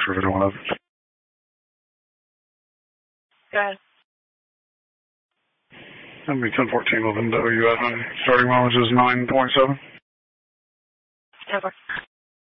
for video 11. Go ahead. That'll be 1014 11 WF, starting mileage is 9.7. 10-4.